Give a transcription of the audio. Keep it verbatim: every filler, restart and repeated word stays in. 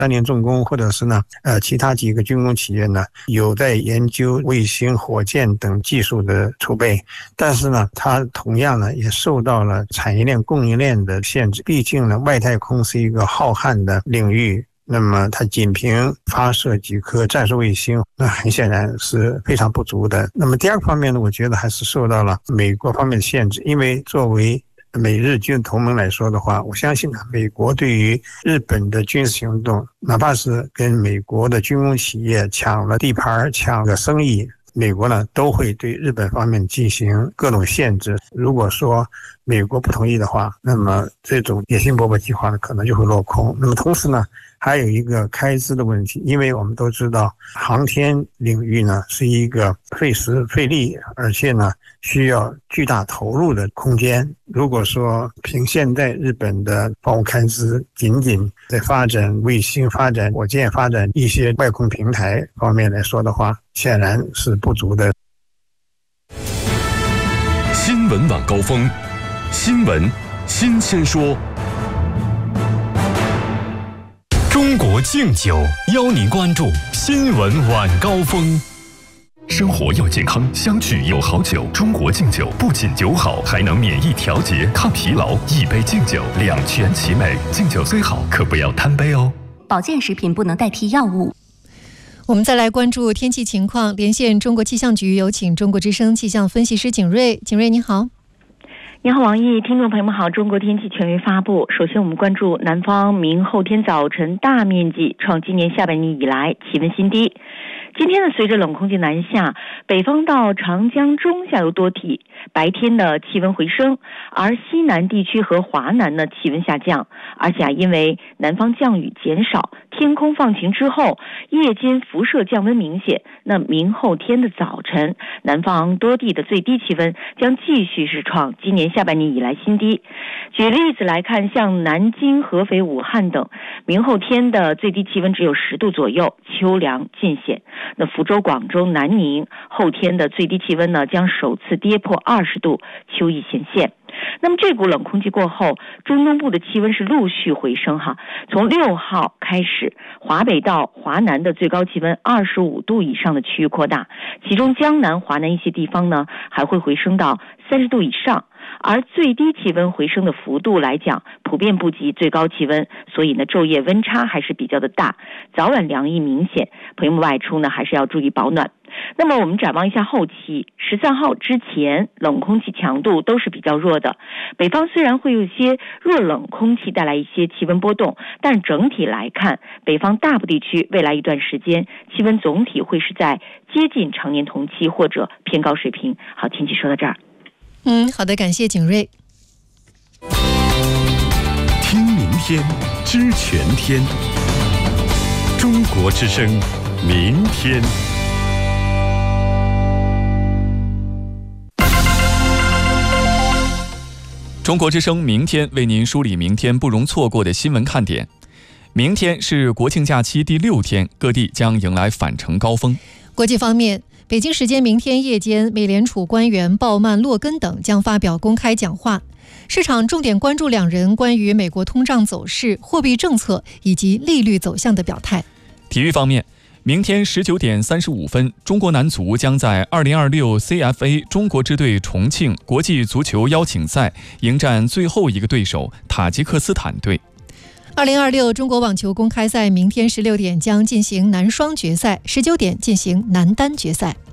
三菱重工或者是呢呃其他几个军工企业呢有在研究卫星、火箭等技术的储备，但是呢它同样呢也受到了产业链供应链的限制，毕竟呢外太空是一个浩瀚的领域，那么它仅凭发射几颗战术卫星，那很显然是非常不足的。那么第二个方面呢，我觉得还是受到了美国方面的限制，因为作为美日军同盟来说的话，我相信呢，美国对于日本的军事行动，哪怕是跟美国的军工企业抢了地盘、抢了生意，美国呢都会对日本方面进行各种限制。如果说美国不同意的话，那么这种野心勃勃计划呢可能就会落空。那么同时呢，还有一个开支的问题，因为我们都知道航天领域呢是一个费时费力，而且呢需要巨大投入的空间。如果说凭现在日本的防务开支，仅仅在发展卫星、发展火箭、发展一些外空平台方面来说的话，显然是不足的。 新闻晚高峰，新闻新鲜说。中国敬酒邀您关注新闻晚高峰。生活要健康，相聚有好酒。中国敬酒不仅酒好，还能免疫调节、抗疲劳。一杯敬酒，两全其美。敬酒虽好，可不要贪杯哦。 保健食品不能代替药物。 我们再来关注天气情况，连线中国气象局，有请中国之声气象分析师景瑞。景瑞，你好。 你好，王毅，听众朋友们好。中国天气权威发布，首先我们关注南方明后天早晨大面积创今年下半年以来气温新低。今天呢，随着冷空气南下，北方到长江中下游多地白天的气温回升，而西南地区和华南呢气温下降。而且啊，因为南方降雨减少，天空放晴之后，夜间辐射降温明显。那明后天的早晨，南方多地的最低气温将继续是创今年下半年以来新低。举例子来看，像南京、合肥、武汉等，明后天的最低气温只有十度左右，秋凉尽显。那福州、广州、南宁后天的最低气温呢，将首次跌破二十度，秋意显现。那么这股冷空气过后，中东部的气温是陆续回升哈。从六号开始，华北到华南的最高气温二十五度以上的区域扩大，其中江南、华南一些地方呢还会回升到三十度以上。而最低气温回升的幅度来讲，普遍不及最高气温，所以呢昼夜温差还是比较的大，早晚凉意明显，朋友们外出呢还是要注意保暖。那么我们展望一下后期，十三号之前冷空气强度都是比较弱的，北方虽然会有一些弱冷空气带来一些气温波动，但整体来看，北方大部地区未来一段时间气温总体会是在接近常年同期或者偏高水平。好，天气说到这儿。 嗯，好的，感谢景瑞。 听明天，知全天。中国之声，明天。 中国之声明天为您梳理明天不容错过的新闻看点。明天是国庆假期第六天，各地将迎来返程高峰。 国际方面，北京时间明天夜间，美联储官员鲍曼、洛根等将发表公开讲话，市场重点关注两人关于美国通胀走势、货币政策以及利率走向的表态。 体育方面，明天十九点三十五分，中国男足将在二零二六 C F A 中国支队重庆国际足球邀请赛迎战最后一个对手塔吉克斯坦队。 二零二六中国网球公开赛明天十六点将进行男双决赛，十九点进行男单决赛。